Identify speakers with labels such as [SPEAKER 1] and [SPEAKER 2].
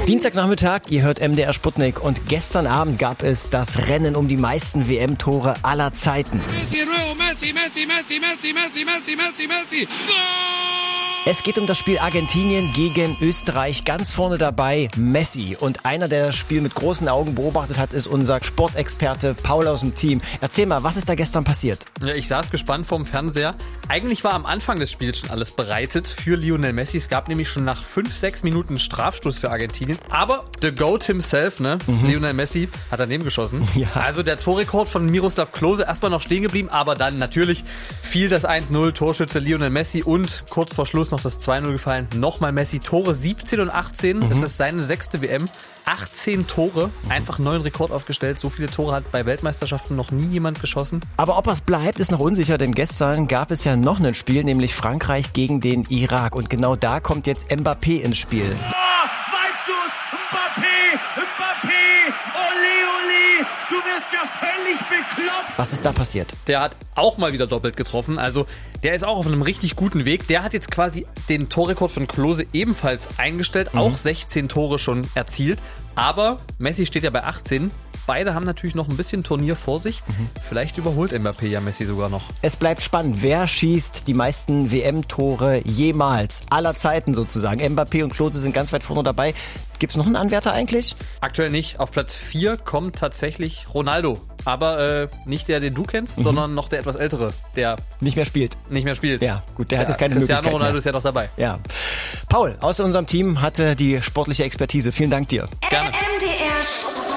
[SPEAKER 1] Dienstagnachmittag, ihr hört MDR Sputnik und gestern Abend gab es das Rennen um die meisten WM-Tore aller Zeiten.
[SPEAKER 2] Messi, Messi, Messi, Messi, Messi, Messi, Messi, Messi, Messi. Goal!
[SPEAKER 1] Es geht um das Spiel Argentinien gegen Österreich. Ganz vorne dabei Messi. Und einer, der das Spiel mit großen Augen beobachtet hat, ist unser Sportexperte Paul aus dem Team. Erzähl mal, was ist da gestern passiert?
[SPEAKER 3] Ja, ich saß gespannt vorm Fernseher. Eigentlich war am Anfang des Spiels schon alles bereitet für Lionel Messi. Es gab nämlich schon nach 5-6 Minuten einen Strafstoß für Argentinien. Aber the GOAT himself, Lionel Messi, hat daneben geschossen.
[SPEAKER 1] Ja.
[SPEAKER 3] Also der Torrekord von Miroslav Klose erstmal noch stehen geblieben, aber dann natürlich fiel das 1-0, Torschütze Lionel Messi und kurz vor Schluss noch das 2-0 gefallen. Nochmal Messi, Tore 17 und 18. Das ist seine 6. WM. 18 Tore, einfach neuen Rekord aufgestellt. So viele Tore hat bei Weltmeisterschaften noch nie jemand geschossen.
[SPEAKER 1] Aber ob es bleibt, ist noch unsicher, denn gestern gab es ja noch ein Spiel, nämlich Frankreich gegen den Irak. Und genau da kommt jetzt Mbappé ins Spiel.
[SPEAKER 4] Weitschuss, Mbappé, Oli, du wirst ja völlig bekloppt.
[SPEAKER 1] Was ist da passiert?
[SPEAKER 3] Der hat auch mal wieder doppelt getroffen, also der ist auch auf einem richtig guten Weg. Der hat jetzt quasi den Torrekord von Klose ebenfalls eingestellt, auch 16 Tore schon erzielt. Aber Messi steht ja bei 18. Beide haben natürlich noch ein bisschen Turnier vor sich. Vielleicht überholt Mbappé ja Messi sogar noch.
[SPEAKER 1] Es bleibt spannend. Wer schießt die meisten WM-Tore jemals? Aller Zeiten sozusagen. Mbappé und Klose sind ganz weit vorne dabei. Gibt es noch einen Anwärter eigentlich?
[SPEAKER 3] Aktuell nicht. Auf Platz 4 kommt tatsächlich Ronaldo. Aber nicht der, den du kennst, sondern noch der etwas ältere, der
[SPEAKER 1] Nicht mehr spielt.
[SPEAKER 3] Ja,
[SPEAKER 1] gut, der hat jetzt keine Möglichkeit
[SPEAKER 3] Cristiano Ronaldo
[SPEAKER 1] mehr.
[SPEAKER 3] ist ja noch dabei.
[SPEAKER 1] Ja. Paul aus unserem Team hatte die sportliche Expertise. Vielen Dank dir.
[SPEAKER 3] Gerne.
[SPEAKER 5] MDR